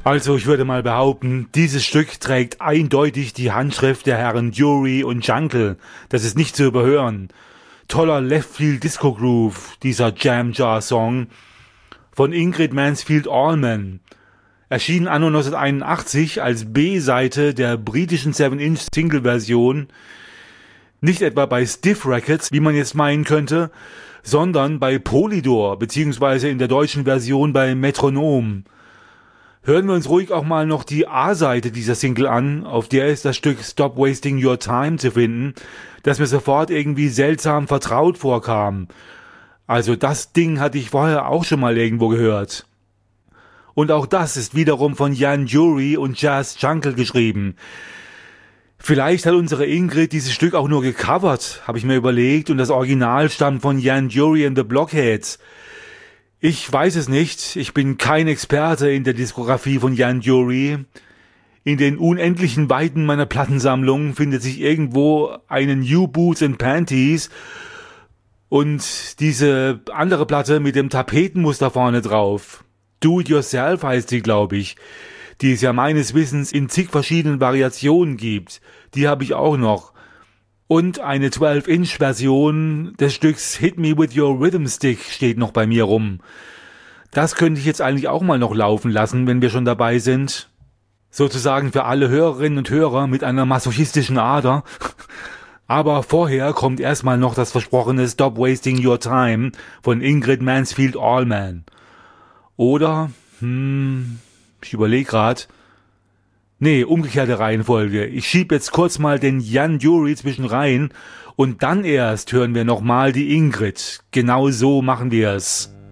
Also ich würde mal behaupten, dieses Stück trägt eindeutig die Handschrift der Herren Jury und Jungle. Das ist nicht zu überhören. Toller Left-Field-Disco-Groove, dieser Jam-Jar-Song von Ingrid Mansfield Allman. Erschien anno 1981 als B-Seite der britischen 7-Inch-Single-Version, nicht etwa bei Stiff Records, wie man jetzt meinen könnte, sondern bei Polydor, beziehungsweise in der deutschen Version bei Metronom. Hören wir uns ruhig auch mal noch die A-Seite dieser Single an, auf der ist das Stück Stop Wasting Your Time zu finden, das mir sofort irgendwie seltsam vertraut vorkam. Also das Ding hatte ich vorher auch schon mal irgendwo gehört. Und auch das ist wiederum von Jan Jury und Jazz Jungle geschrieben. Vielleicht hat unsere Ingrid dieses Stück auch nur gecovert, habe ich mir überlegt, und das Original stammt von Jan Jury and the Blockheads. Ich weiß es nicht, ich bin kein Experte in der Diskografie von Jan Jury. In den unendlichen Weiten meiner Plattensammlung findet sich irgendwo eine New Boots and Panties und diese andere Platte mit dem Tapetenmuster vorne drauf. Do It Yourself heißt sie, glaube ich, die es ja meines Wissens in zig verschiedenen Variationen gibt. Die habe ich auch noch. Und eine 12-Inch-Version des Stücks Hit Me With Your Rhythm Stick steht noch bei mir rum. Das könnte ich jetzt eigentlich auch mal noch laufen lassen, wenn wir schon dabei sind. Sozusagen für alle Hörerinnen und Hörer mit einer masochistischen Ader. Aber vorher kommt erstmal noch das versprochene Stop Wasting Your Time von Ingrid Mansfield Allman. Oder, ich überlege gerade. Nee, umgekehrte Reihenfolge. Ich schieb jetzt kurz mal den Jan Jury zwischen rein und dann erst hören wir nochmal die Ingrid. Genau so machen wir es.